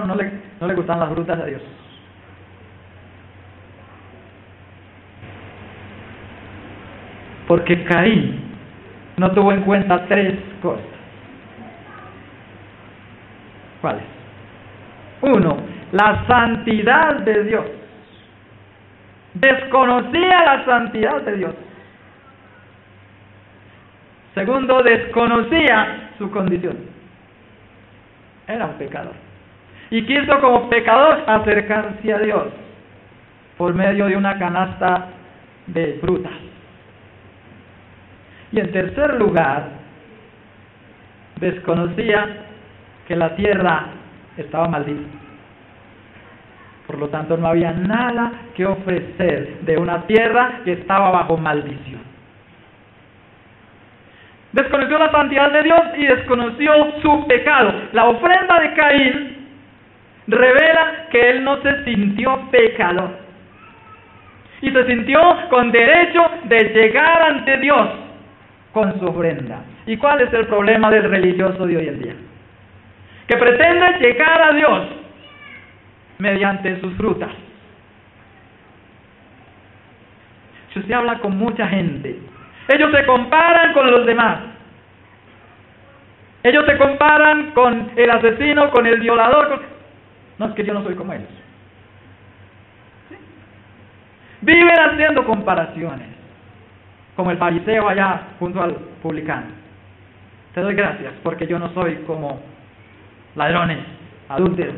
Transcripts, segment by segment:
no le gustan las frutas a Dios. Porque Caín no tuvo en cuenta 3 cosas. ¿Cuáles? 1, la santidad de Dios. Desconocía la santidad de Dios. 2, desconocía su condición. Era un pecador. Y quiso como pecador acercarse a Dios por medio de una canasta de frutas. Y en tercer lugar, desconocía que la tierra estaba maldita. Por lo tanto, no había nada que ofrecer de una tierra que estaba bajo maldición. Desconoció la santidad de Dios y desconoció su pecado. La ofrenda de Caín revela que él no se sintió pecador. Y se sintió con derecho de llegar ante Dios con su ofrenda. ¿Y cuál es el problema del religioso de hoy en día? Que pretende llegar a Dios mediante sus frutas. Si usted habla con mucha gente, ellos se comparan con los demás. Ellos se comparan con el asesino, con el violador. No, es que yo no soy como ellos. ¿Sí? Viven haciendo comparaciones, como el fariseo allá junto al publicano. Te doy gracias porque yo no soy como ladrones, adúlteros.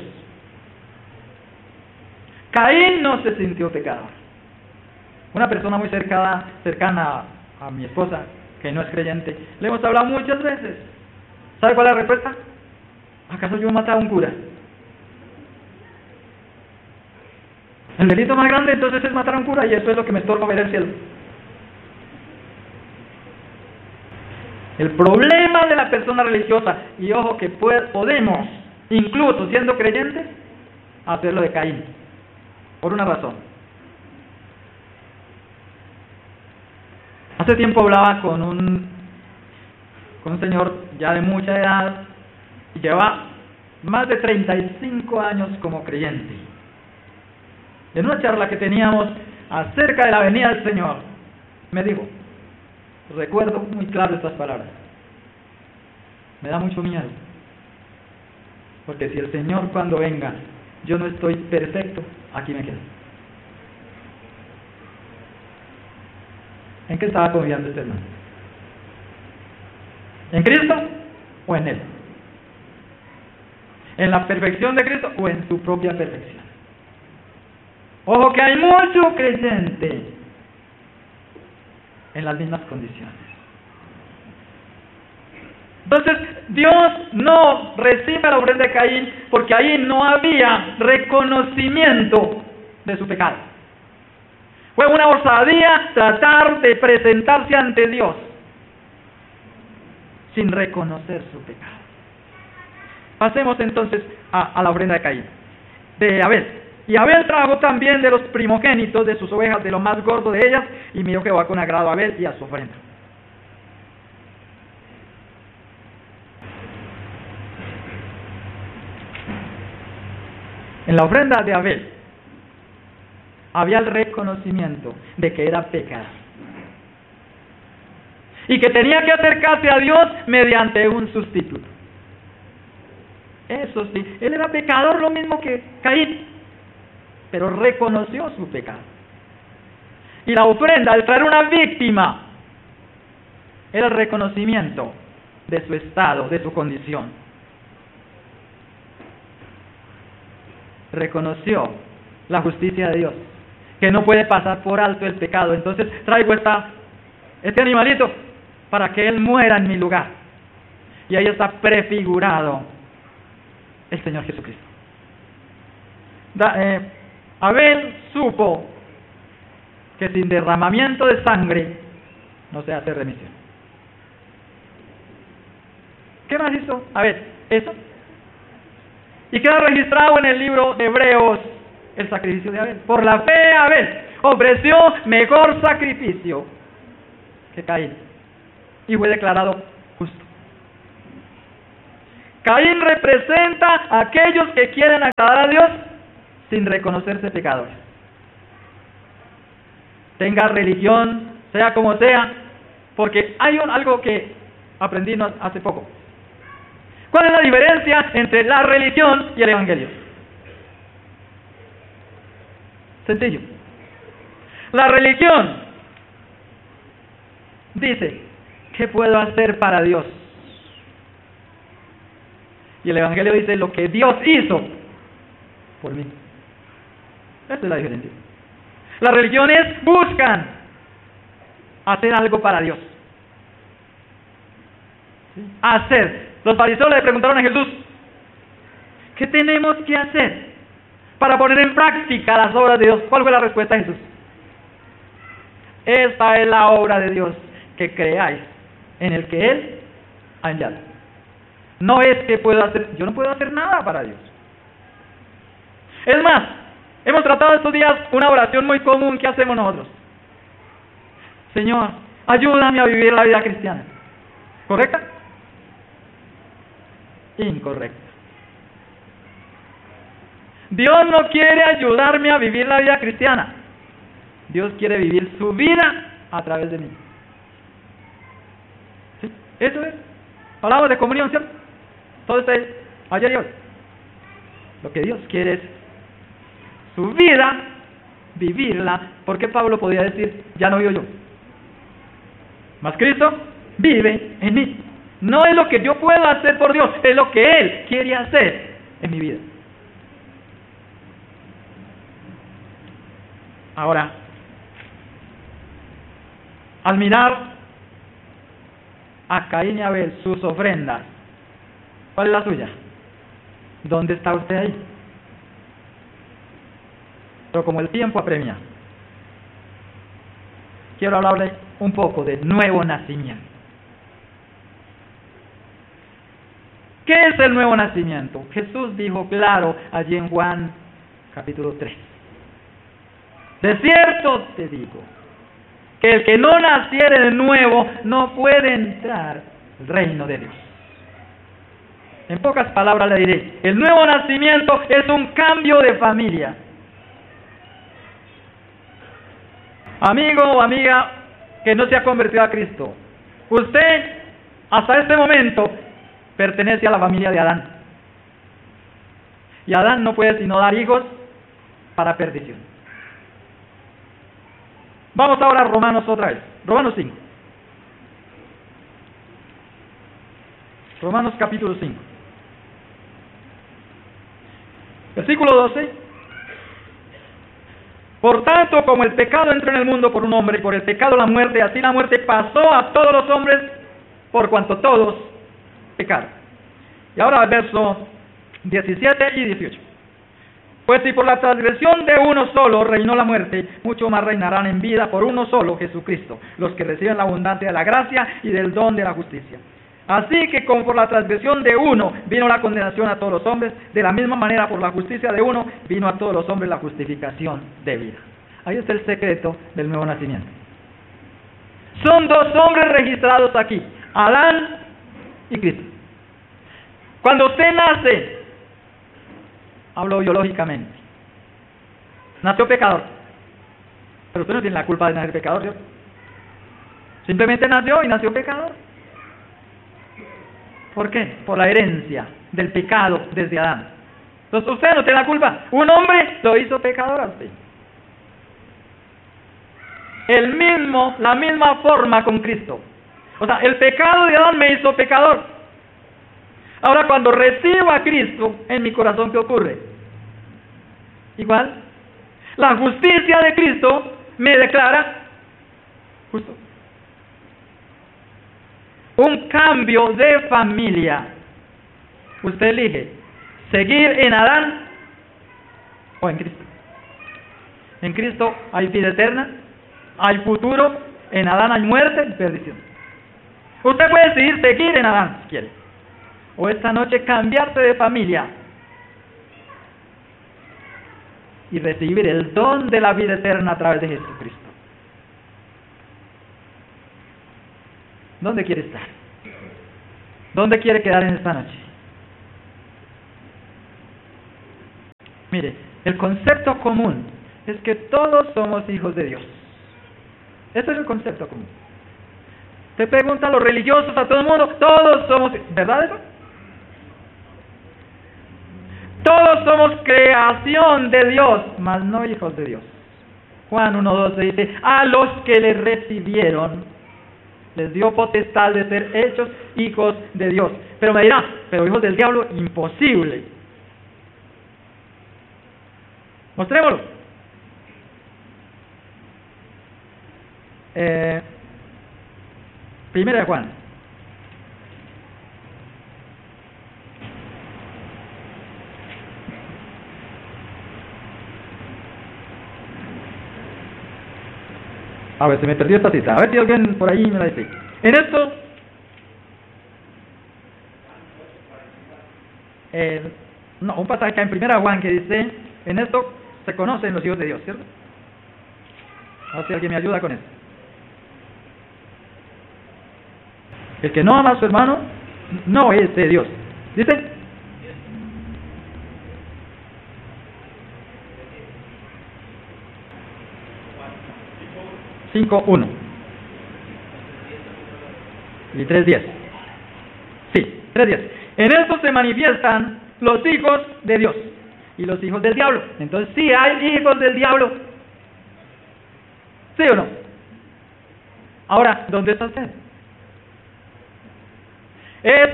Caín no se sintió pecador. Una persona muy cercana a mi esposa, que no es creyente, le hemos hablado muchas veces. ¿Sabe cuál es la respuesta? ¿Acaso yo he matado a un cura? El delito más grande entonces es matar a un cura, y eso es lo que me estorba ver el cielo. El problema de la persona religiosa, y ojo que podemos, incluso siendo creyentes, hacerlo de Caín, por una razón. Hace tiempo hablaba con un señor ya de mucha edad, y lleva más de 35 años como creyente. En una charla que teníamos acerca de la venida del Señor, me dijo, recuerdo muy claro estas palabras: me da mucho miedo, porque si el Señor cuando venga, yo no estoy perfecto, aquí me quedo. ¿En qué estaba confiando este hermano? ¿En Cristo o en Él? ¿En la perfección de Cristo o en su propia perfección? Ojo que hay mucho creyente en las mismas condiciones. Entonces, Dios no recibe la ofrenda de Caín porque ahí no había reconocimiento de su pecado. Fue una osadía tratar de presentarse ante Dios sin reconocer su pecado. Pasemos entonces a la ofrenda de Caín, de Abel. Y Abel trajo también de los primogénitos de sus ovejas, de lo más gordo de ellas, y miró Jehová con agrado a Abel y a su ofrenda. En la ofrenda de Abel había el reconocimiento de que era pecador y que tenía que acercarse a Dios mediante un sustituto. Eso sí, él era pecador lo mismo que Caín, pero reconoció su pecado. Y la ofrenda, al traer una víctima, era el reconocimiento de su estado, de su condición. Reconoció la justicia de Dios, que no puede pasar por alto el pecado. Entonces traigo este animalito para que él muera en mi lugar. Y ahí está prefigurado el Señor Jesucristo. Abel supo que sin derramamiento de sangre no se hace remisión. ¿Qué más hizo Abel? Eso. Y queda registrado en el libro de Hebreos el sacrificio de Abel. Por la fe Abel ofreció mejor sacrificio que Caín y fue declarado justo. Caín representa a aquellos que quieren agradar a Dios sin reconocerse pecadores. Tenga religión, sea como sea, porque hay algo que aprendí hace poco. ¿Cuál es la diferencia entre la religión y el evangelio? Sencillo. La religión dice, ¿qué puedo hacer para Dios? Y el evangelio dice, lo que Dios hizo por mí. Esa es la diferencia. Las religiones buscan hacer algo para Dios. ¿Sí? Hacer. Los fariseos le preguntaron a Jesús, ¿qué tenemos que hacer para poner en práctica las obras de Dios? ¿Cuál fue la respuesta de Jesús? Esta es la obra de Dios, que creáis en el que Él ha enviado. No es que yo no puedo hacer nada para Dios. Es más, hemos tratado estos días una oración muy común que hacemos nosotros. Señor, ayúdame a vivir la vida cristiana. ¿Correcta? Incorrecta. Dios no quiere ayudarme a vivir la vida cristiana. Dios quiere vivir su vida a través de mí. ¿Sí? Eso es. Hablamos de comunión, ¿cierto? Todo está ahí, ayer y hoy. Lo que Dios quiere es su vida, vivirla. Porque Pablo podía decir, ya no vivo yo, mas Cristo vive en mí. No es lo que yo puedo hacer por Dios, es lo que Él quiere hacer en mi vida. Ahora, al mirar a Caín y Abel, sus ofrendas, ¿cuál es la suya? ¿Dónde está usted ahí? Pero como el tiempo apremia, quiero hablarle un poco de nuevo nacimiento. ¿Qué es el nuevo nacimiento? Jesús dijo claro allí en Juan capítulo 3. De cierto te digo, que el que no naciere de nuevo no puede entrar al reino de Dios. En pocas palabras le diré, el nuevo nacimiento es un cambio de familia. Amigo o amiga que no se ha convertido a Cristo, usted hasta este momento pertenece a la familia de Adán. Y Adán no puede sino dar hijos para perdición. Vamos ahora a Romanos otra vez. Romanos 5. Romanos capítulo 5. Versículo 12. Por tanto, como el pecado entró en el mundo por un hombre, y por el pecado la muerte, así la muerte pasó a todos los hombres, por cuanto todos pecaron. Y ahora el verso 17 y 18. Pues si por la transgresión de uno solo reinó la muerte, mucho más reinarán en vida por uno solo, Jesucristo, los que reciben la abundancia de la gracia y del don de la justicia. Así que como por la transgresión de uno vino la condenación a todos los hombres, de la misma manera por la justicia de uno vino a todos los hombres la justificación de vida. Ahí está el secreto del nuevo nacimiento. Son dos hombres registrados aquí, Adán y Cristo. Cuando usted nace, hablo biológicamente, nació pecador, pero usted no tiene la culpa de nacer pecador, ¿cierto? Simplemente nació y nació pecador. ¿Por qué? Por la herencia del pecado desde Adán. Entonces usted no tiene la culpa. Un hombre lo hizo pecador a usted. La misma forma con Cristo. O sea, el pecado de Adán me hizo pecador. Ahora cuando recibo a Cristo en mi corazón, ¿qué ocurre? Igual. La justicia de Cristo me declara justo. Un cambio de familia. Usted elige seguir en Adán o en Cristo. En Cristo hay vida eterna, hay futuro, en Adán hay muerte y perdición. Usted puede decidir seguir en Adán si quiere, o esta noche cambiarse de familia y recibir el don de la vida eterna a través de Jesucristo. ¿Dónde quiere estar? ¿Dónde quiere quedar en esta noche? Mire, el concepto común es que todos somos hijos de Dios. Ese es el concepto común. Te pregunta a los religiosos, a todo el mundo, todos somos, ¿verdad eso? Todos somos creación de Dios, mas no hijos de Dios. Juan 1:12 dice, a los que le recibieron, les dio potestad de ser hechos hijos de Dios. Pero me dirá, pero hijos del diablo, imposible. Mostrémoslo. Primera de Juan. A ver, se me perdió esta cita. A ver si alguien por ahí me la dice. En esto, no, un pasaje acá en Primera de Juan que dice, en esto se conocen los hijos de Dios, ¿cierto? A ver si alguien me ayuda con eso. El que no ama a su hermano no es de Dios. ¿Dice? (5:1) y 3:10. Sí, 3:10. En esto se manifiestan los hijos de Dios y los hijos del diablo. Entonces, ¿sí hay hijos del diablo? ¿Sí o no? Ahora, ¿dónde está usted? Es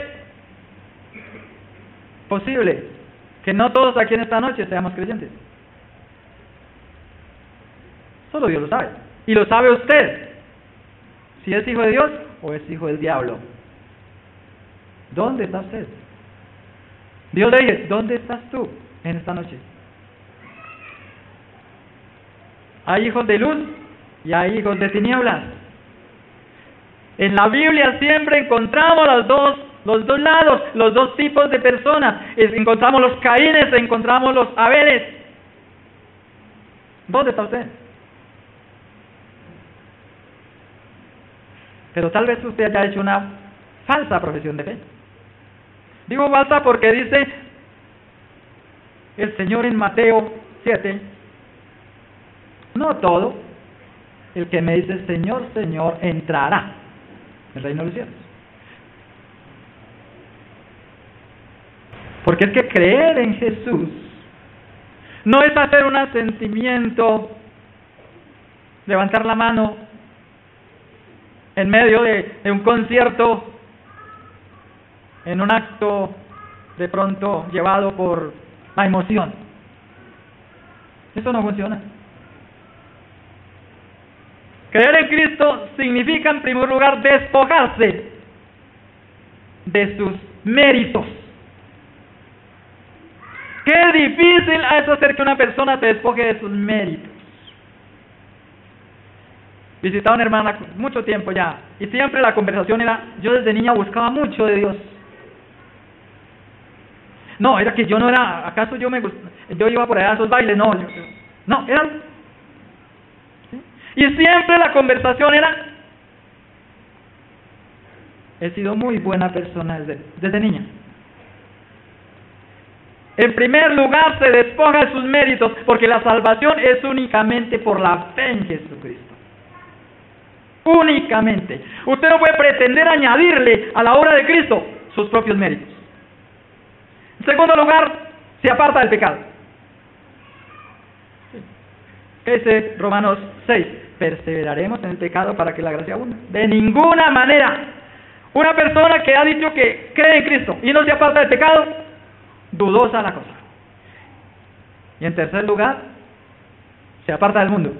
posible que no todos aquí en esta noche seamos creyentes. Solo Dios lo sabe. Y lo sabe usted. Si es hijo de Dios o es hijo del diablo. ¿Dónde está usted? Dios le dice, ¿dónde estás tú en esta noche? Hay hijos de luz y hay hijos de tinieblas. En la Biblia siempre encontramos los dos lados, los dos tipos de personas. Encontramos los Caínes, encontramos los Abeles. ¿Dónde está usted? Pero tal vez usted haya hecho una falsa profesión de fe. Digo falsa porque dice el Señor en Mateo 7, no todo el que me dice Señor, Señor, entrará en el reino de los cielos. Porque es que creer en Jesús no es hacer un asentimiento, levantar la mano en medio de un concierto, en un acto de pronto llevado por la emoción. Eso no funciona. Creer en Cristo significa, en primer lugar, despojarse de sus méritos. Qué difícil es hacer que una persona se despoje de sus méritos. Visitaba a una hermana mucho tiempo ya, y siempre la conversación era, yo desde niña buscaba mucho de Dios. No, era que yo no era, ¿acaso yo iba por allá a esos bailes? No, era... ¿sí? Y siempre la conversación era, he sido muy buena persona desde niña. En primer lugar, se despoja de sus méritos, porque la salvación es únicamente por la fe en Jesucristo. Únicamente. Usted no puede pretender añadirle a la obra de Cristo sus propios méritos. En segundo lugar, se aparta del pecado. ¿Qué dice Romanos 6? Perseveraremos en el pecado para que la gracia abunde. De ninguna manera. Una persona que ha dicho que cree en Cristo y no se aparta del pecado, dudosa la cosa. Y en tercer lugar, se aparta del mundo.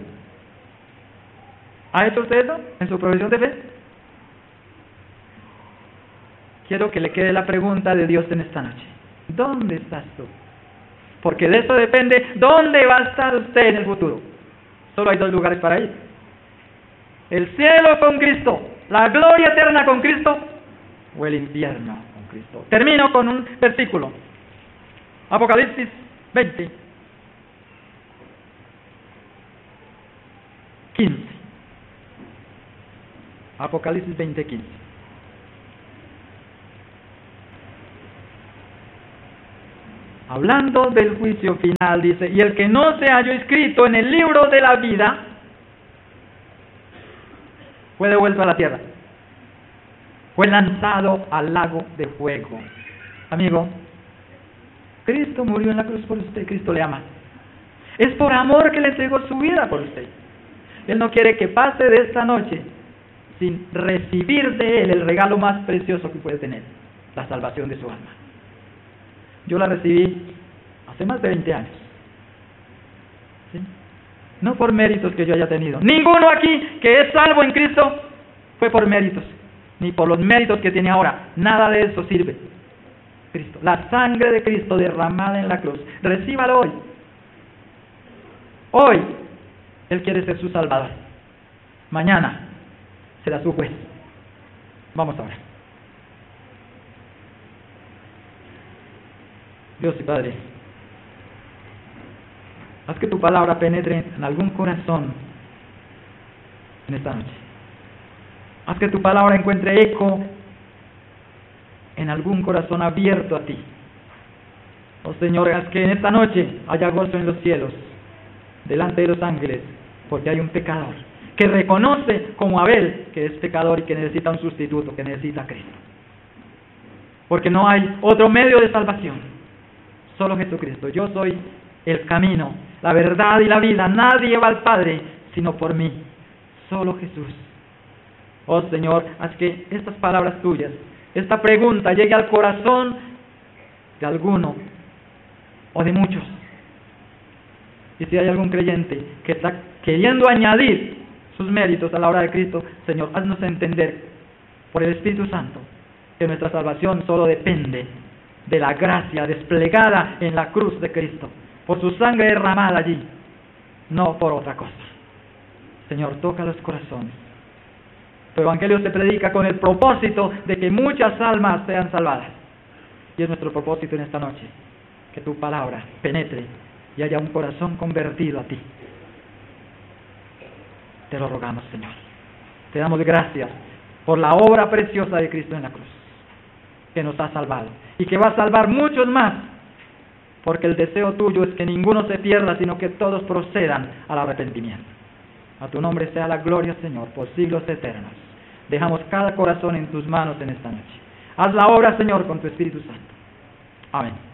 ¿Ha hecho usted eso en su profesión de fe? Quiero que le quede la pregunta de Dios en esta noche. ¿Dónde estás tú? Porque de eso depende dónde va a estar usted en el futuro. Solo hay dos lugares para ir. El cielo con Cristo, la gloria eterna con Cristo, o el infierno con Cristo. Termino con un versículo. Apocalipsis 20, 15. Apocalipsis 20, 15. hablando del juicio final, dice, y el que no se halló inscrito en el libro de la vida, fue devuelto a la tierra, fue lanzado al lago de fuego. Amigo, Cristo murió en la cruz por usted, Cristo le ama. Es por amor que le entregó su vida por usted. Él no quiere que pase de esta noche sin recibir de Él el regalo más precioso que puede tener, la salvación de su alma. Yo la recibí hace más de 20 años. ¿Sí? No por méritos que yo haya tenido. Ninguno aquí que es salvo en Cristo fue por méritos, ni por los méritos que tiene ahora. Nada de eso sirve. Cristo, la sangre de Cristo derramada en la cruz. Recíbalo hoy. Hoy Él quiere ser su Salvador. Mañana será su juez. Vamos a orar. Dios y Padre, haz que tu palabra penetre en algún corazón en esta noche. Haz que tu palabra encuentre eco en algún corazón abierto a ti. Oh Señor, haz que en esta noche haya gozo en los cielos, delante de los ángeles, porque hay un pecador que reconoce como Abel que es pecador y que necesita un sustituto, que necesita a Cristo. Porque no hay otro medio de salvación, solo Jesucristo. Yo soy el camino, la verdad y la vida. Nadie va al Padre sino por mí, solo Jesús. Oh Señor, haz que estas palabras tuyas, esta pregunta llegue al corazón de alguno o de muchos. Y si hay algún creyente que está queriendo añadir sus méritos a la obra de Cristo, Señor, haznos entender por el Espíritu Santo que nuestra salvación solo depende de la gracia desplegada en la cruz de Cristo, por su sangre derramada allí, no por otra cosa. Señor, toca los corazones. Tu evangelio se predica con el propósito de que muchas almas sean salvadas. Y es nuestro propósito en esta noche, que tu palabra penetre y haya un corazón convertido a ti. Te lo rogamos, Señor. Te damos gracias por la obra preciosa de Cristo en la cruz, que nos ha salvado y que va a salvar muchos más, porque el deseo tuyo es que ninguno se pierda, sino que todos procedan al arrepentimiento. A tu nombre sea la gloria, Señor, por siglos eternos. Dejamos cada corazón en tus manos en esta noche. Haz la obra, Señor, con tu Espíritu Santo. Amén.